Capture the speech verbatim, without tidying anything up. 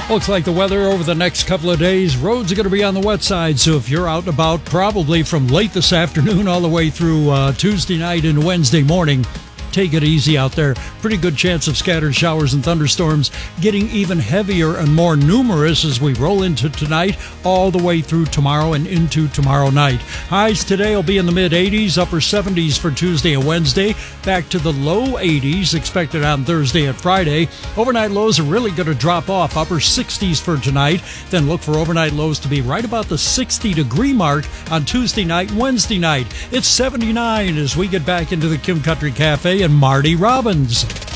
Looks like the weather over the next couple of days, roads are going to be on the wet side, so if you're out and about, probably from late this afternoon all the way through uh, Tuesday night and Wednesday morning, take it easy out there. Pretty good chance of scattered showers and thunderstorms getting even heavier and more numerous as we roll into tonight all the way through tomorrow and into tomorrow night. Highs today will be in the mid eighties, upper seventies for Tuesday and Wednesday, back to the low eighties expected on Thursday and Friday. Overnight lows are really going to drop off, upper sixties for tonight, then look for overnight lows to be right about the sixty degree mark on Tuesday night and Wednesday night. It's seventy-nine as we get back into the Kim Country Cafe and Marty Robbins.